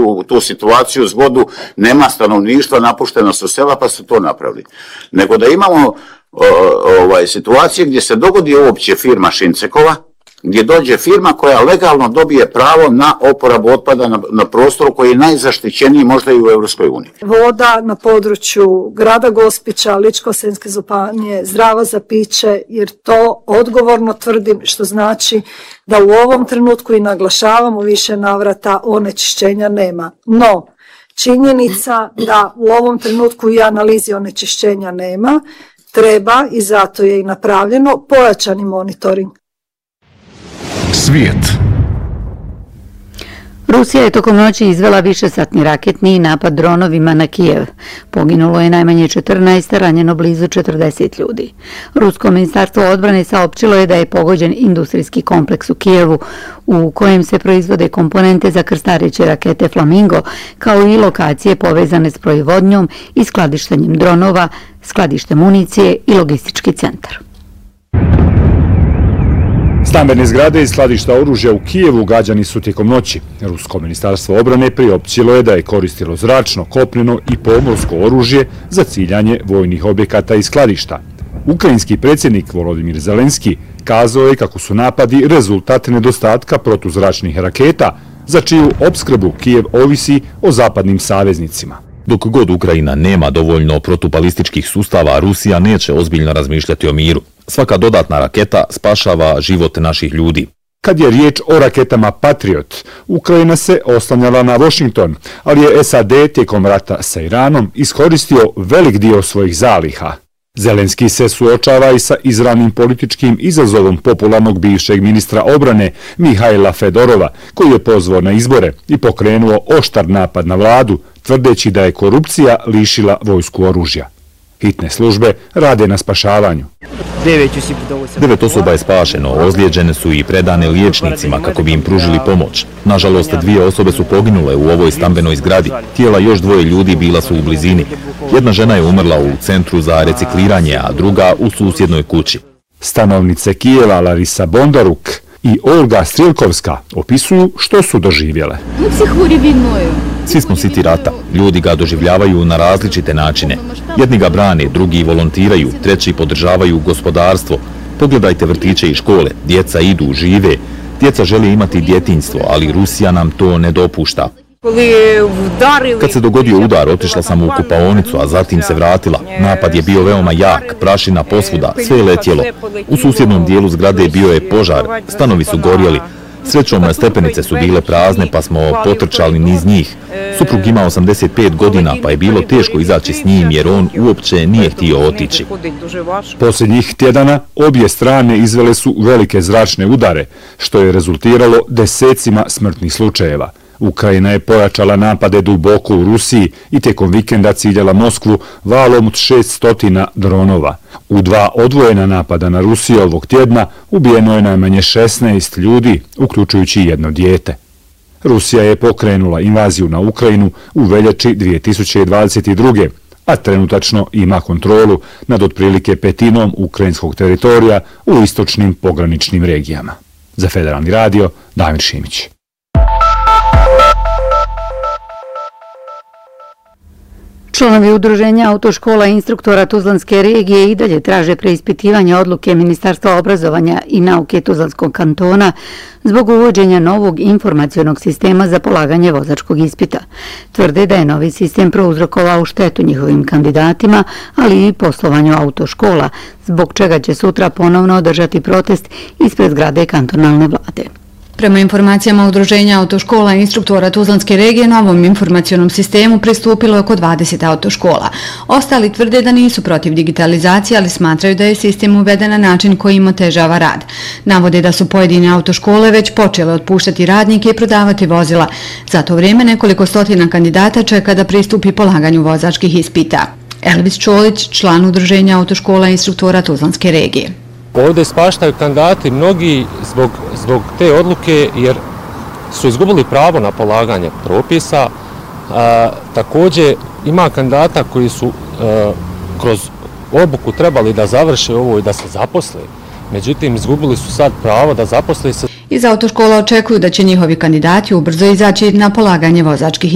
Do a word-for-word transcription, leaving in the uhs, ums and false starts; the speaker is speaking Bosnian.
tu, tu situaciju zgodu, nema stanovništva, napuštena su sela pa su to napravili. Nego da imamo o, ovaj, situacije gdje se dogodi uopće firma Šincekova, gdje dođe firma koja legalno dobije pravo na oporabu otpada na, na prostoru koji je najzaštićeniji možda i u Europskoj uniji. Voda na području grada Gospića, Ličko-senjske županije, zdrava za piće, jer to odgovorno tvrdim, što znači da u ovom trenutku i naglašavamo više navrata onečišćenja nema. No, činjenica da u ovom trenutku i analizi onečišćenja nema, treba i zato je i napravljeno pojačani monitoring. Svijet. Rusija je tokom noći izvela višesatni raketni napad dronovima na Kijev. Poginulo je najmanje četrnaest, ranjeno blizu četrdeset ljudi. Rusko ministarstvo odbrane saopćilo je da je pogođen industrijski kompleks u Kijevu, u kojem se proizvode komponente za krstareće rakete Flamingo, kao i lokacije povezane s proizvodnjom i skladištenjem dronova, skladište municije i logistički centar. Stambene zgrade i skladišta oružja u Kijevu gađani su tijekom noći. Rusko ministarstvo obrane priopćilo je da je koristilo zračno, kopneno i pomorsko oružje za ciljanje vojnih objekata i skladišta. Ukrajinski predsjednik Volodimir Zelenski kazao je kako su napadi rezultat nedostatka protuzračnih raketa, za čiju opskrbu Kijev ovisi o zapadnim saveznicima. Dok god Ukrajina nema dovoljno protubalističkih sustava, Rusija neće ozbiljno razmišljati o miru. Svaka dodatna raketa spašava život naših ljudi. Kad je riječ o raketama Patriot, Ukrajina se oslanjala na Washington, ali je S A D tijekom rata sa Iranom iskoristio velik dio svojih zaliha. Zelenski se suočava i sa izravnim političkim izazovom popularnog bivšeg ministra obrane Mihajla Fedorova, koji je pozvao na izbore i pokrenuo oštar napad na vladu, tvrdeći da je korupcija lišila vojsku oružja. Hitne službe rade na spašavanju. Devet osoba je spašeno, ozlijeđene su i predane liječnicima kako bi im pružili pomoć. Nažalost, dvije osobe su poginule u ovoj stambenoj zgradi. Tijela još dvoje ljudi bila su u blizini. Jedna žena je umrla u centru za recikliranje, a druga u susjednoj kući. Stanovnice Kijeva Larisa Bondaruk i Olga Strilkovska opisuju što su doživjele. Svi smo siti rata. Ljudi ga doživljavaju na različite načine. Jedni ga brane, drugi volontiraju, treći podržavaju gospodarstvo. Pogledajte vrtiće i škole. Djeca idu, žive. Djeca žele imati djetinjstvo, ali Rusija nam to ne dopušta. Kad se dogodio udar, otišla sam u kupaonicu, a zatim se vratila. Napad je bio veoma jak, prašina posvuda, sve je letjelo. U susjednom dijelu zgrade bio je požar, stanovi su gorjeli. Srećom, stepenice su bile prazne, pa smo potrčali niz njih. Suprug ima osamdeset pet godina, pa je bilo teško izaći s njim, jer on uopće nije htio otići. Posljednjih tjedana obje strane izvele su velike zračne udare, što je rezultiralo desecima smrtnih slučajeva. Ukrajina je pojačala napade duboko u Rusiji i tijekom vikenda ciljala Moskvu valom od šesto dronova. U dva odvojena napada na Rusiju ovog tjedna ubijeno je najmanje šesnaest ljudi, uključujući jedno dijete. Rusija je pokrenula invaziju na Ukrajinu u veljači dvije tisuće dvadeset druge. a trenutačno ima kontrolu nad otprilike petinom ukrajinskog teritorija u istočnim pograničnim regijama. Za Federalni radio, Damir Šimić. Članovi udruženja autoškola i instruktora Tuzlanske regije i dalje traže preispitivanje odluke Ministarstva obrazovanja i nauke Tuzlanskog kantona zbog uvođenja novog informacionog sistema za polaganje vozačkog ispita. Tvrde da je novi sistem prouzrokovao štetu njihovim kandidatima, ali i poslovanju autoškola, zbog čega će sutra ponovno održati protest ispred zgrade kantonalne vlade. Prema informacijama udruženja autoškola i instruktora Tuzlanske regije, novom informacionom sistemu pristupilo je oko dvadeset autoškola. Ostali tvrde da nisu protiv digitalizacije, ali smatraju da je sistem uveden na način koji im otežava rad. Navode da su pojedine autoškole već počele otpuštati radnike i prodavati vozila. Za to vrijeme nekoliko stotina kandidata čeka da pristupi polaganju vozačkih ispita. Elvis Čolić, član udruženja autoškola i instruktora Tuzlanske regije. Ovdje spaštaju kandidati mnogi zbog, zbog te odluke jer su izgubili pravo na polaganje propisa. A, također ima kandidata koji su a, kroz obuku trebali da završe ovo i da se zaposle. Međutim, izgubili su sad pravo da zaposle se. Iz autoškola očekuju da će njihovi kandidati ubrzo izaći na polaganje vozačkih